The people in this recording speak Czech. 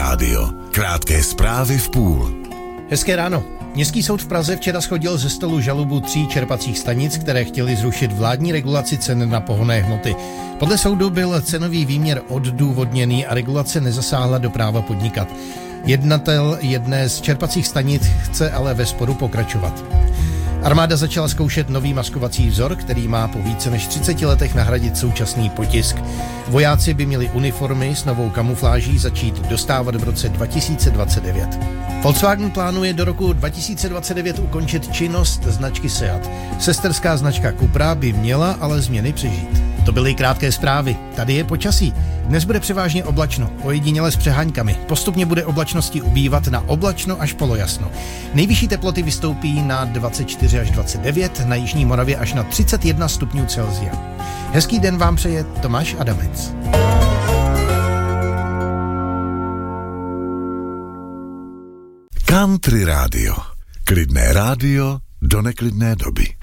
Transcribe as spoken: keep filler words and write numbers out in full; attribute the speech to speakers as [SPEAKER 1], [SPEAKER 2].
[SPEAKER 1] rádio. Krátké zprávy v půl.
[SPEAKER 2] Hezké ráno. Městský soud v Praze včera shodil ze stolu žalobu tří čerpacích stanic, které chtěly zrušit vládní regulaci cen na pohonné hmoty. Podle soudu byl cenový výměr odůvodněný a regulace nezasáhla do práva podnikat. Jednatel jedné z čerpacích stanic chce ale ve sporu pokračovat. Armáda začala zkoušet nový maskovací vzor, který má po více než třiceti letech nahradit současný potisk. Vojáci by měli uniformy s novou kamufláží začít dostávat v roce dva tisíce dvacet devět. Volkswagen plánuje do roku dva tisíce dvacet devět ukončit činnost značky Seat. Sesterská značka Cupra by měla ale změny přežít. To byly krátké zprávy. Tady je počasí. Dnes bude převážně oblačno, ojediněle s přeháňkami. Postupně bude oblačnosti ubývat na oblačno až polojasno. Nejvyšší teploty vystoupí na dvacet čtyři až dvacet devět, na jižní Moravě až na třicet jedna stupňů Celsia. Hezký den vám přeje Tomáš Adamec.
[SPEAKER 1] Country rádio. Klidné rádio do neklidné doby.